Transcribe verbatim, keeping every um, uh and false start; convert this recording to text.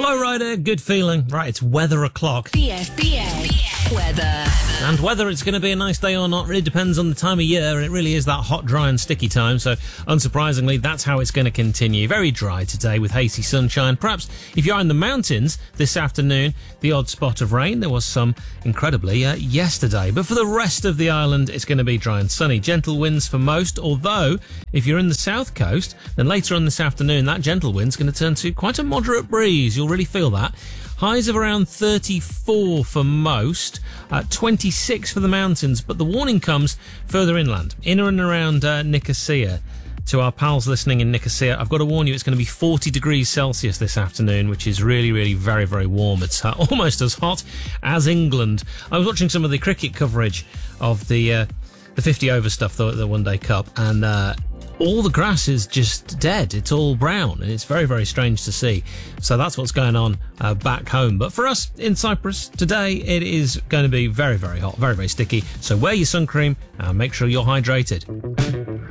Flow Rider, good feeling. Right, it's weather o'clock. B F B A weather. And whether it's going to be a nice day or not really depends on the time of year. It really is that hot, dry and sticky time. So, unsurprisingly, that's how it's going to continue. Very dry today with hazy sunshine. Perhaps if you're in the mountains this afternoon, the odd spot of rain. There was some, incredibly, uh, yesterday. But for the rest of the island, it's going to be dry and sunny. Gentle winds for most. Although, if you're in the south coast, then later on this afternoon, that gentle wind's going to turn to quite a moderate breeze. You'll really feel that. Highs of around thirty-four for most, uh, twenty-six for the mountains, but the warning comes further inland, in and around uh, Nicosia. To our pals listening in Nicosia, I've got to warn you, it's going to be forty degrees Celsius this afternoon, which is really, really very, very warm. It's uh, almost as hot as England. I was watching some of the cricket coverage of the uh, the fifty over stuff, the, the One Day Cup, and uh, all the grass is just dead. It's all brown, and it's very, very strange to see. So that's what's going on uh, back home. But for us in Cyprus, today it is going to be very, very hot, very, very sticky. So wear your sun cream and make sure you're hydrated.